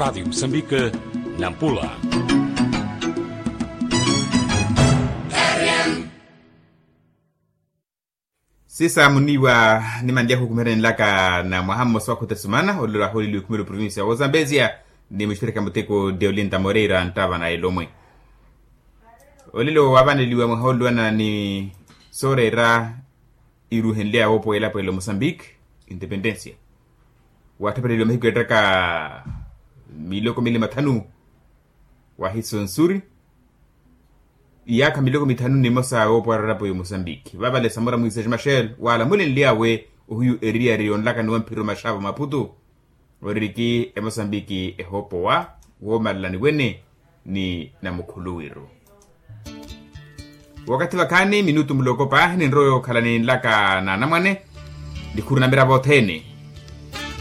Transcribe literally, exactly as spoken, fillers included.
Rádio Moçambique, Nampula. Sisa muniwa ni mandia hukumere nlaka na Muhammad Swako Tersumana olura holi lukumiro provincia wa Zambezia ni mshirika muteko Deolinda Moreira ntava na Elomwe. Olilo wabane liwa mholu wana ni sorera iruhenlea wopo elapo elo Mozambique Independencia. Watapere liwa mhiku yataka miloko mili matanu wahiso nsuri. Iyaka miloko mitanu ni mosa wopo arapo yo Mozambique. Wabale Samora Moises Machel wala mule nliawe uhuyu eria rion laka nuwa mpiro mashava maputu. Wariki e Mozambique e hopo wa womalani wene ni namukuluwiru. Wakati wakani minutu mloko pa ni nroyo kalani laka na namane di kurna mera botene